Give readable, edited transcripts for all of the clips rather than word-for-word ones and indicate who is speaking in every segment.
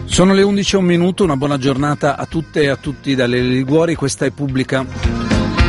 Speaker 1: Sono le 11:01, una buona giornata a tutte e a tutti dalle Liguori, questa è Pubblica.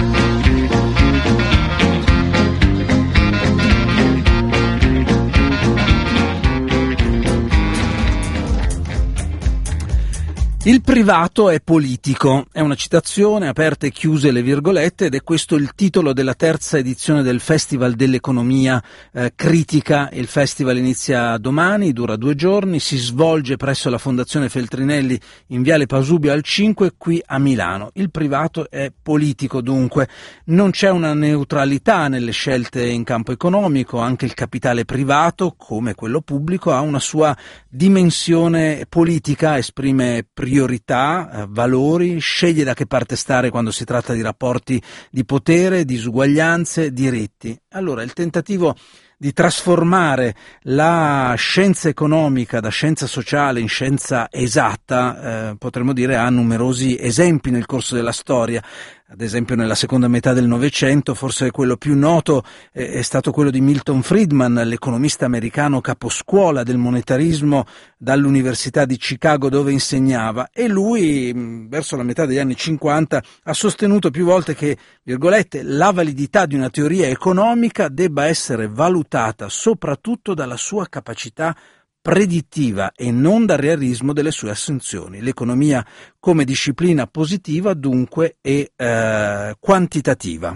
Speaker 1: Il privato è politico, è una citazione, aperte e chiuse le virgolette, ed è questo il titolo della terza edizione del Festival dell'Economia Critica. Il festival inizia domani, dura 2 giorni, si svolge presso la Fondazione Feltrinelli in Viale Pasubio al 5 qui a Milano. Il privato è politico dunque, non c'è una neutralità nelle scelte in campo economico, anche il capitale privato, come quello pubblico, ha una sua dimensione politica, esprime priorità, valori, sceglie da che parte stare quando si tratta di rapporti di potere, disuguaglianze, diritti. Allora, il tentativo di trasformare la scienza economica da scienza sociale in scienza esatta, potremmo dire, ha numerosi esempi nel corso della storia. Ad esempio nella seconda metà del Novecento, forse quello più noto è stato quello di Milton Friedman, l'economista americano caposcuola del monetarismo dall'Università di Chicago dove insegnava, e lui verso la metà degli anni 50 ha sostenuto più volte che, virgolette, la validità di una teoria economica debba essere valutata soprattutto dalla sua capacità predittiva e non dal realismo delle sue assunzioni. L'economia come disciplina positiva dunque è quantitativa.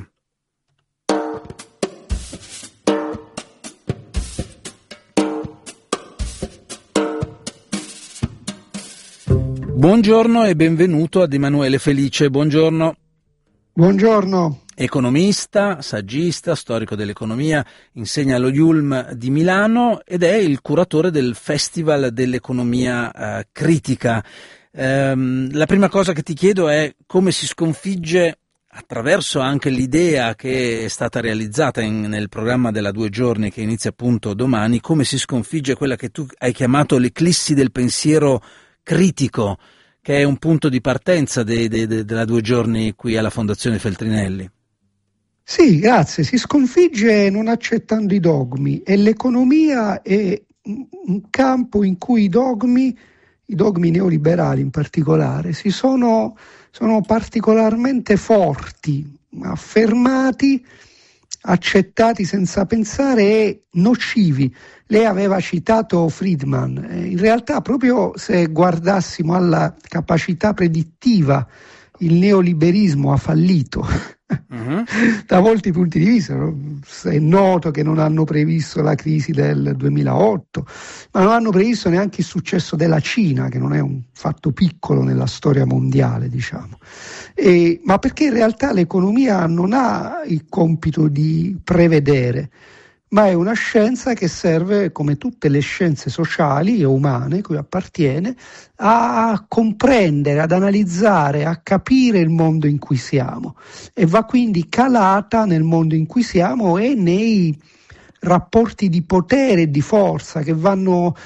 Speaker 1: Buongiorno e benvenuto ad Emanuele Felice. Buongiorno.
Speaker 2: Buongiorno.
Speaker 1: Economista, saggista, storico dell'economia, insegna allo IULM di Milano ed è il curatore del Festival dell'Economia Critica. La prima cosa che ti chiedo è come si sconfigge, attraverso anche l'idea che è stata realizzata nel programma della 2 giorni che inizia appunto domani, come si sconfigge quella che tu hai chiamato l'eclissi del pensiero critico, che è un punto di partenza della 2 giorni qui alla Fondazione Feltrinelli.
Speaker 2: Sì, grazie. Si sconfigge non accettando i dogmi, e l'economia è un campo in cui i dogmi neoliberali in particolare, sono particolarmente forti, affermati, accettati senza pensare e nocivi. Lei aveva citato Friedman, in realtà proprio se guardassimo alla capacità predittiva il neoliberismo ha fallito. Da molti punti di vista. È noto che non hanno previsto la crisi del 2008, ma non hanno previsto neanche il successo della Cina, che non è un fatto piccolo nella storia mondiale, diciamo. Ma perché in realtà l'economia non ha il compito di prevedere, ma è una scienza che serve, come tutte le scienze sociali e umane cui appartiene, a comprendere, ad analizzare, a capire il mondo in cui siamo, e va quindi calata nel mondo in cui siamo e nei rapporti di potere e di forza che vanno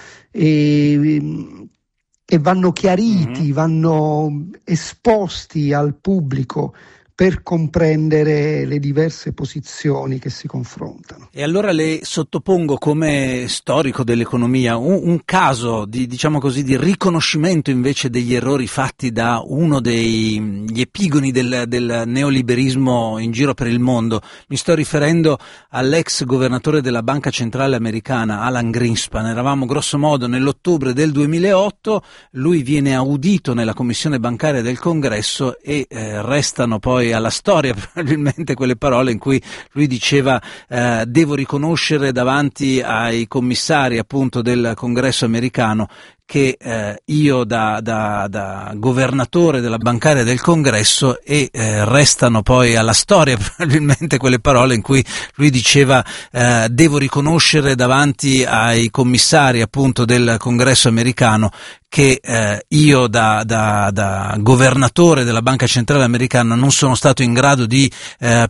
Speaker 2: chiariti, vanno esposti al pubblico per comprendere le diverse posizioni che si confrontano.
Speaker 1: E allora le sottopongo, come storico dell'economia, un caso di riconoscimento invece degli errori fatti da uno degli epigoni del neoliberismo in giro per il mondo. Mi sto riferendo all'ex governatore della Banca Centrale Americana, Alan Greenspan. Eravamo grosso modo nell'ottobre del 2008, lui viene audito nella Commissione bancaria del Congresso e restano poi alla storia probabilmente quelle parole in cui lui diceva devo riconoscere davanti ai commissari appunto del Congresso americano che io da governatore della bancaria del Congresso e restano poi alla storia probabilmente quelle parole in cui lui diceva devo riconoscere davanti ai commissari appunto del Congresso americano che io da governatore della Banca Centrale Americana non sono stato in grado di